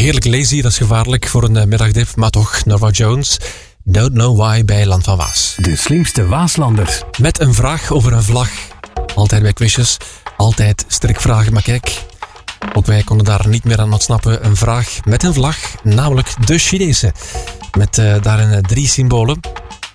Heerlijk lazy, dat is gevaarlijk voor een middagdip, maar toch, Norva Jones. Don't know why bij Land van Waas. De slimste Waaslanders. Met een vraag over een vlag. Altijd bij quizjes, altijd strikvragen, maar kijk, ook wij konden daar niet meer aan ontsnappen. Een vraag met een vlag, namelijk de Chinese. Met daarin 3 symbolen.